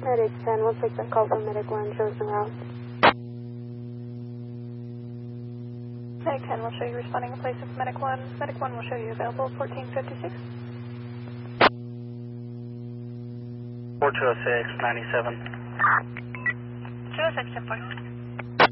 Medic 10, we'll take that call from Medic 1, shows the route. Medic 10 will show you responding in place of Medic 1. Medic 1 will show you available 1456. 4206, 97. 206, 10